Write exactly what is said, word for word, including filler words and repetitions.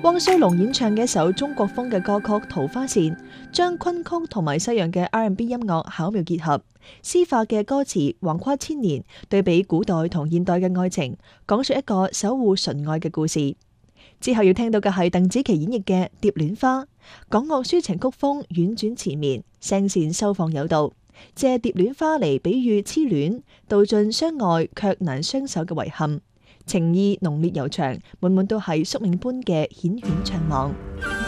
汪蘇泷演唱嘅一首中國風嘅歌曲《桃花扇》，將昆曲同埋西洋嘅 R and B 音樂巧妙結合，詩化嘅歌詞橫跨千年，對比古代同現代嘅愛情，講述一個守護純愛嘅故事。之後要聽到嘅係鄧紫棋演繹嘅《蝶戀花》，港樂抒情曲風婉轉纏綿，聲線收放有度，借蝶戀花嚟比喻痴戀，道盡相愛卻難相守嘅遺憾。情意濃烈悠長，滿滿都係宿命般嘅繾綣悵惘。